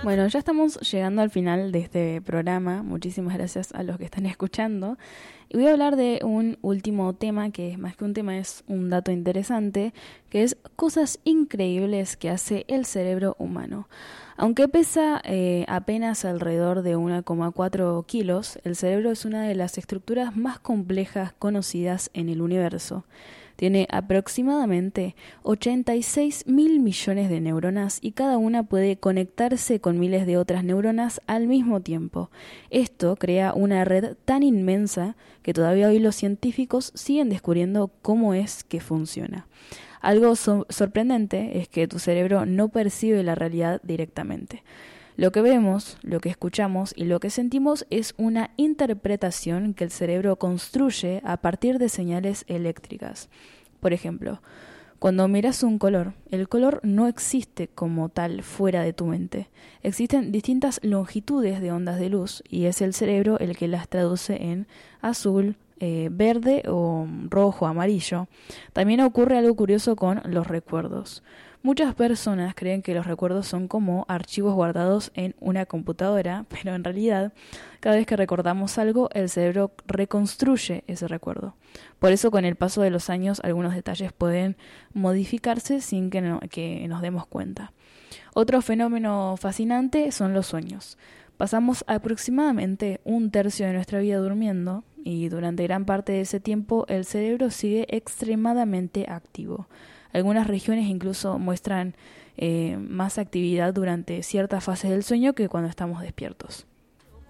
Bueno, ya estamos llegando al final de este programa. Muchísimas gracias a los que están escuchando. Y voy a hablar de un último tema que más que un tema es un dato interesante, que es cosas increíbles que hace el cerebro humano. Aunque pesa apenas alrededor de 1,4 kilos, el cerebro es una de las estructuras más complejas conocidas en el universo. Tiene aproximadamente 86 mil millones de neuronas y cada una puede conectarse con miles de otras neuronas al mismo tiempo. Esto crea una red tan inmensa que todavía hoy los científicos siguen descubriendo cómo es que funciona. Algo sorprendente es que tu cerebro no percibe la realidad directamente. Lo que vemos, lo que escuchamos y lo que sentimos es una interpretación que el cerebro construye a partir de señales eléctricas. Por ejemplo, cuando miras un color, el color no existe como tal fuera de tu mente. Existen distintas longitudes de ondas de luz y es el cerebro el que las traduce en azul, verde o rojo, amarillo. También ocurre algo curioso con los recuerdos. Muchas personas creen que los recuerdos son como archivos guardados en una computadora, pero en realidad, cada vez que recordamos algo, el cerebro reconstruye ese recuerdo. Por eso, con el paso de los años, algunos detalles pueden modificarse sin que nos demos cuenta. Otro fenómeno fascinante son los sueños. Pasamos aproximadamente un tercio de nuestra vida durmiendo y durante gran parte de ese tiempo el cerebro sigue extremadamente activo. Algunas regiones incluso muestran más actividad durante ciertas fases del sueño que cuando estamos despiertos.